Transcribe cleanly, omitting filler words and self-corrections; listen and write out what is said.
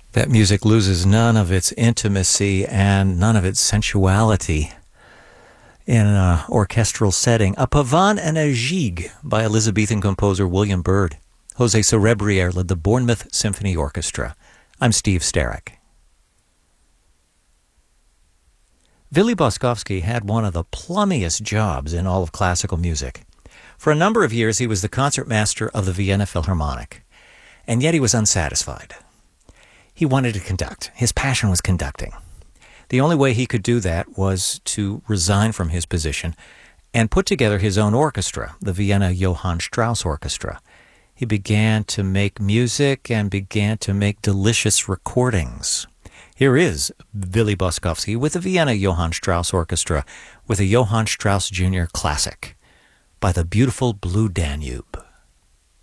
That music loses none of its intimacy and none of its sensuality in an orchestral setting. A Pavane and a Gigue by Elizabethan composer William Byrd. Jose Cerebriere led the Bournemouth Symphony Orchestra. I'm Steve Starrick. Willy Boskovsky had one of the plummiest jobs in all of classical music. For a number of years, he was the concertmaster of the Vienna Philharmonic, and yet he was unsatisfied. He wanted to conduct. His passion was conducting. The only way he could do that was to resign from his position and put together his own orchestra, the Vienna Johann Strauss Orchestra. He began to make music and began to make delicious recordings. Here is Willy Boskovsky with the Vienna Johann Strauss Orchestra with a Johann Strauss Jr. classic by the beautiful Blue Danube.